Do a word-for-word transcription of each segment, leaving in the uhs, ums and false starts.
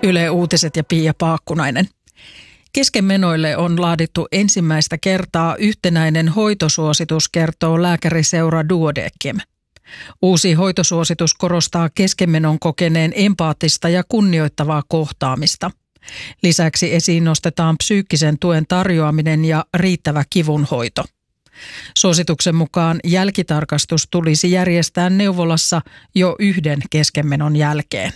Yle Uutiset ja Pia Paakkunainen. Keskenmenoille on laadittu ensimmäistä kertaa yhtenäinen hoitosuositus, kertoo lääkäriseura Duodecim. Uusi hoitosuositus korostaa keskenmenon kokeneen empaattista ja kunnioittavaa kohtaamista. Lisäksi esiin nostetaan psyykkisen tuen tarjoaminen ja riittävä kivunhoito. Suosituksen mukaan jälkitarkastus tulisi järjestää neuvolassa jo yhden keskenmenon jälkeen.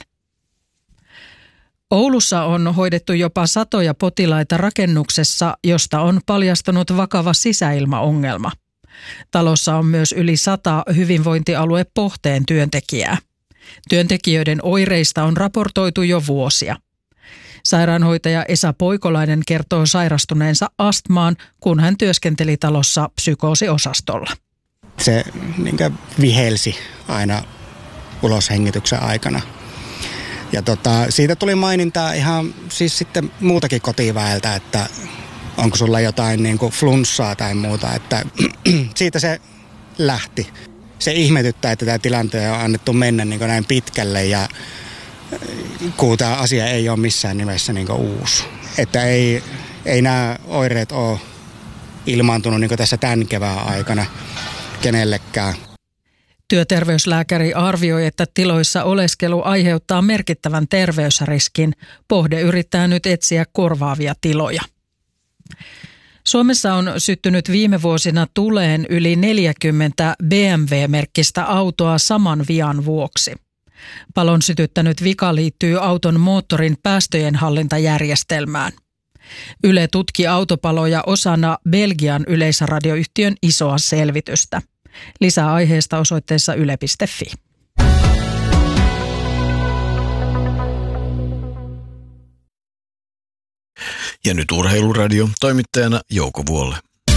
Oulussa on hoidettu jopa satoja potilaita rakennuksessa, josta on paljastunut vakava sisäilmaongelma. Talossa on myös yli sata hyvinvointialue Pohteen työntekijää. Työntekijöiden oireista on raportoitu jo vuosia. Sairaanhoitaja Esa Poikolainen kertoo sairastuneensa astmaan, kun hän työskenteli talossa psykoosiosastolla. Se niin kuin vihelsi aina uloshengityksen aikana. Ja tota, siitä tuli mainintaa ihan siis sitten muutakin kotiväeltä, että onko sulla jotain niin kuin flunssaa tai muuta, että siitä se lähti. Se ihmetyttää, että tämä tilanteen on annettu mennä niin kuin näin pitkälle ja kun tämä asia ei ole missään nimessä niin kuin uusi. Että ei, ei nämä oireet ole ilmaantunut niin kuin tässä tämän kevään aikana kenellekään. Työterveyslääkäri arvioi, että tiloissa oleskelu aiheuttaa merkittävän terveysriskin. Pohde yrittää nyt etsiä korvaavia tiloja. Suomessa on syttynyt viime vuosina tuleen yli neljäkymmentä B M W-merkkistä autoa saman vian vuoksi. Palon sytyttänyt vika liittyy auton moottorin päästöjen hallintajärjestelmään. Yle tutki autopaloja osana Belgian yleisradioyhtiön isoa selvitystä. Lisää aiheesta osoitteessa yle piste fi. Ja nyt Urheiluradio, toimittajana Jouko Vuolle.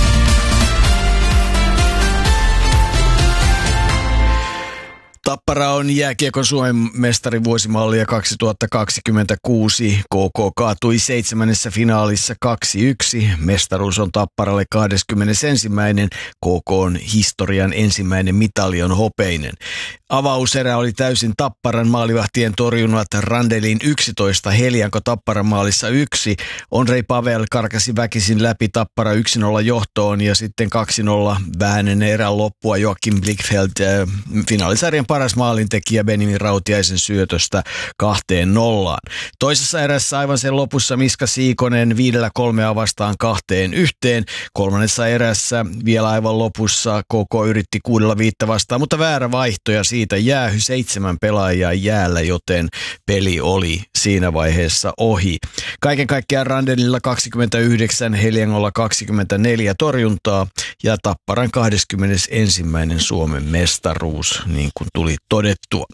Tappara on jääkiekon Suomen mestarivuosimallia kaksituhattakaksikymmentäkuusi. K K kaatui seitsemännessä finaalissa kaksi yksi. Mestaruus on Tapparalle kahdeskymmenesensimmäinen. K K:n historian ensimmäinen mitali on hopeinen. Avauserä oli täysin Tapparan maalivahtien torjunnat. Randelin yksitoista, Helianko Tapparan maalissa yksi. Ondrej Pavel karkasi väkisin läpi Tappara yksi nolla johtoon ja sitten kaksi nolla vähän ennen erän loppua Joakim Blickfeldt äh, finaalisarjan paras maalintekijä Benjamin Rautiaisen syötöstä kahteen nollaan. Toisessa erässä aivan sen lopussa Miska Siikonen viidellä kolmea vastaan kahteen yhteen. Kolmannessa erässä vielä aivan lopussa K K yritti kuudella viittä vastaan, mutta väärä vaihto ja siitä jäähy seitsemän pelaajaa jäällä, joten peli oli siinä vaiheessa ohi. Kaiken kaikkiaan Randelilla kaksikymmentäyhdeksän, Heliangolla kaksikymmentäneljä torjuntaa ja Tapparan kahdeskymmenesensimmäinen Suomen mestaruus, niin kuin tuli todettua.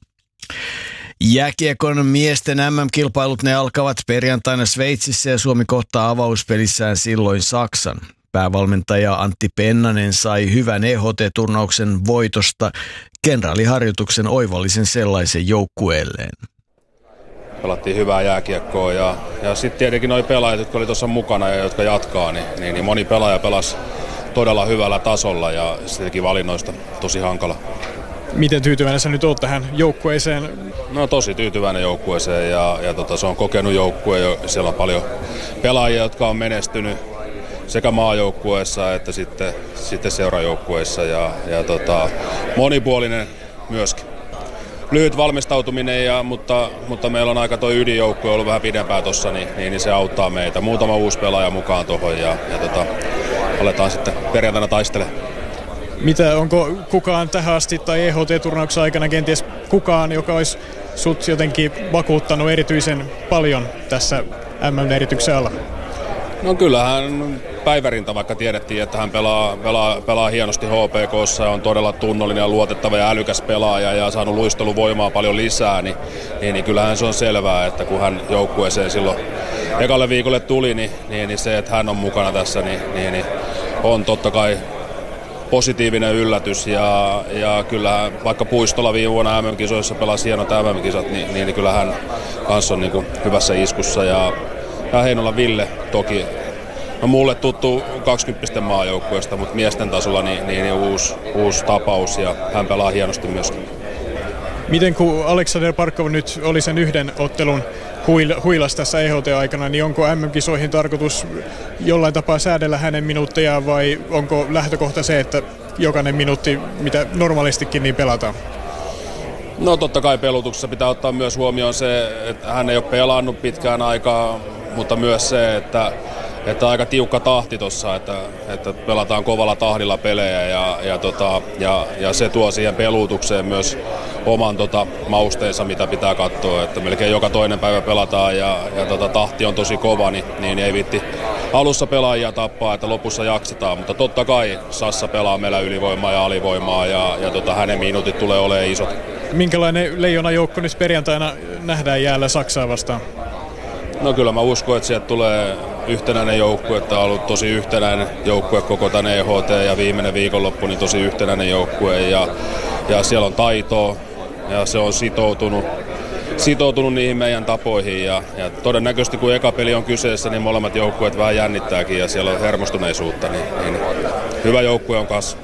Jääkiekon miesten M M-kilpailut ne alkavat perjantaina Sveitsissä ja Suomi kohtaa avauspelissään silloin Saksan. Päävalmentaja Antti Pennanen sai hyvän E H T-turnauksen voitosta, kenraaliharjoituksen oivallisen sellaisen joukkueelleen. Pelattiin hyvää jääkiekkoa ja, ja sitten tietenkin nuo pelaajat, jotka oli tuossa mukana ja jotka jatkaa, niin, niin, niin moni pelaaja pelasi todella hyvällä tasolla ja sittenkin valinnoista tosi hankala. Miten tyytyväinen sä nyt oot tähän joukkueeseen? No tosi tyytyväinen joukkueeseen ja, ja tota, se on kokenut joukkue. Siellä on paljon pelaajia, jotka on menestynyt sekä maajoukkueessa että sitten, sitten seurajoukkueessa ja, ja tota, monipuolinen myöskin. Lyhyt valmistautuminen, ja, mutta, mutta meillä on aika tuo ydinjoukkue ollut vähän pidempään tuossa, niin, niin, niin se auttaa meitä. Muutama uusi pelaaja mukaan tuohon ja, ja tota, aletaan sitten perjantaina taistelemaan. Mitä, onko kukaan tähän asti tai E H T-turnauksen aikana kenties kukaan, joka olisi sut jotenkin vakuuttanut erityisen paljon tässä M M-erityksen alla? No kyllähän Päivärinta, vaikka tiedettiin, että hän pelaa, pelaa, pelaa hienosti H P K:ssa ja on todella tunnollinen ja luotettava ja älykäs pelaaja ja saanut luisteluvoimaa paljon lisää, niin, niin, niin kyllähän se on selvää, että kun hän joukkueeseen silloin ekalle viikolle tuli, niin, niin, niin se, että hän on mukana tässä, niin, niin, niin on totta kai positiivinen yllätys ja, ja kyllähän vaikka Puistola viime vuonna M M-kisoissa pelasi hienot M M-kisat, niin, niin kyllähän kanssa on niin kuin hyvässä iskussa ja, ja Heinolan Ville toki, no mulle tuttu kaksikymppisten maajoukkueesta, mutta miesten tasolla niin, niin, niin uusi, uusi tapaus ja hän pelaa hienosti myöskin. Miten kun Aleksander Barkov nyt oli sen yhden ottelun huil, huilas tässä E H T-aikana, niin onko M M-kisoihin tarkoitus jollain tapaa säädellä hänen minuuttejaan vai onko lähtökohta se, että jokainen minuutti, mitä normaalistikin, niin pelataan? No totta kai pelutuksessa pitää ottaa myös huomioon se, että hän ei ole pelannut pitkään aikaa, mutta myös se, että, että aika tiukka tahti tuossa, että, että pelataan kovalla tahdilla pelejä ja, ja, tota, ja, ja se tuo siihen pelutukseen myös oman tota, mausteensa, mitä pitää katsoa, että melkein joka toinen päivä pelataan ja, ja tota, tahti on tosi kova, niin, niin ei vitti alussa pelaajia tappaa, että lopussa jaksetaan, mutta totta kai Sassa pelaa meillä ylivoimaa ja alivoimaa ja, ja tota, hänen minuutit tulee olemaan isot. Minkälainen leijonajoukko nyt perjantaina nähdään jäällä Saksaa vastaan? No kyllä mä uskon, että sieltä tulee yhtenäinen joukkue, että on ollut tosi yhtenäinen joukkue koko tämän E H T ja viimeinen viikonloppu niin tosi yhtenäinen joukkue ja, ja siellä on taitoa ja se on sitoutunut, sitoutunut niihin meidän tapoihin ja, ja todennäköisesti kun eka peli on kyseessä, niin molemmat joukkueet vähän jännittääkin ja siellä on hermostuneisuutta, niin, niin hyvä joukkue on kanssa.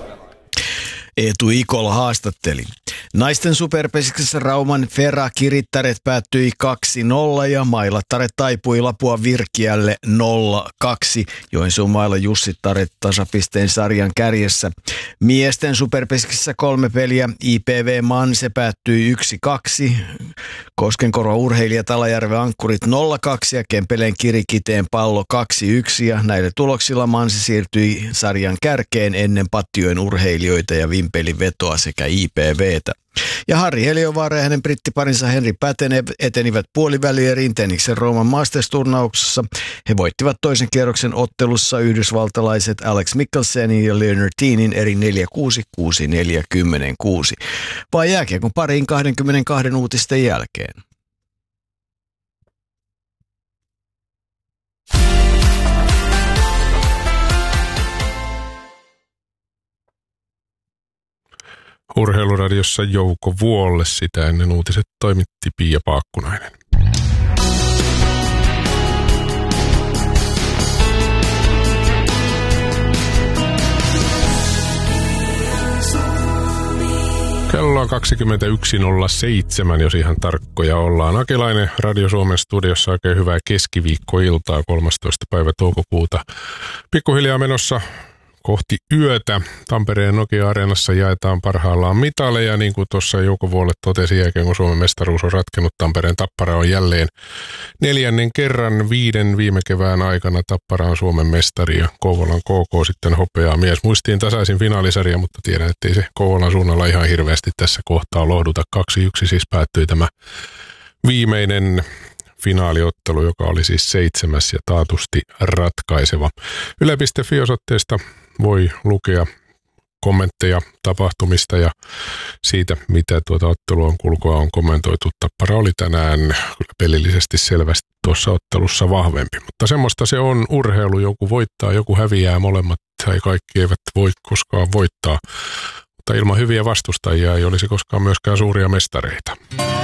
Eetu Ikola haastatteli. Naisten superpesiksessä Rauman Ferra Kirittäret päättyi kaksi nolla ja Mailattaret taipui Lapua Virkiälle nolla kaksi. Joensuun Mailla Jussittaret tasapisteen sarjan kärjessä. Miesten superpesiksessä kolme peliä. I P V Manse päättyi yksi kaksi. Koskenkorva Urheilijat Alajärven Ankkurit nolla kaksi ja Kempeleen Kirikiteen Pallo kaksi yksi. Ja näillä tuloksilla Manse siirtyi sarjan kärkeen ennen Pattijoen Urheilijoita ja Vimpelin Vetoa sekä I P V:tä. Ja Harri Heliovaara ja hänen brittiparinsa Henri Pätene etenivät puolivälieriin Tenniksen Rooman Masters-turnauksessa. He voittivat toisen kierroksen ottelussa yhdysvaltalaiset Alex Mickelsenin ja Leonard Teenin eri neljä kuusi, kuusi neljä, kymmenen kuusi. Vai jääkiekon pariin kaksikymmentäkaksi uutisten jälkeen. Urheiluradiossa Jouko Vuolle, sitä ennen uutiset toimitti Pia Paakkunainen. Kello on kaksikymmentäyksi nolla seitsemän, jos ihan tarkkoja ollaan. Akelainen Radio Suomen studiossa, oikein hyvää keskiviikkoiltaa, kolmastoista päivä toukokuuta. Pikkuhiljaa menossa kohti yötä. Tampereen Nokia-areenassa jaetaan parhaillaan mitaleja, niin kuin tuossa Jouko Vuolle totesi jälkeen, kun Suomen mestaruus on ratkennut. Tampereen Tappara on jälleen neljännen kerran viiden viime kevään aikana. Tappara on Suomen mestari ja Kouvolan K K sitten hopeaa mies. Muistiin tasaisin finaalisarja, mutta tiedän, ettei se Kouvolan suunnalla ihan hirveästi tässä kohtaa lohduta. kaksi yksi siis päättyi tämä viimeinen finaaliottelu, joka oli siis seitsemäs ja taatusti ratkaiseva. Yle piste fi -osoitteesta voi lukea kommentteja tapahtumista ja siitä, mitä tuota ottelua kulkua on kommentoitu. Tappara oli tänään kyllä pelillisesti selvästi tuossa ottelussa vahvempi, mutta semmoista se on urheilu. Joku voittaa, joku häviää, molemmat tai kaikki eivät voi koskaan voittaa, mutta ilman hyviä vastustajia ei olisi koskaan myöskään suuria mestareita.